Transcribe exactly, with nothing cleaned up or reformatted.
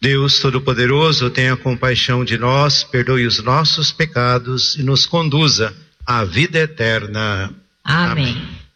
Deus Todo-Poderoso, tenha compaixão de nós, perdoe os nossos pecados e nos conduza à vida eterna. Amém. Amém.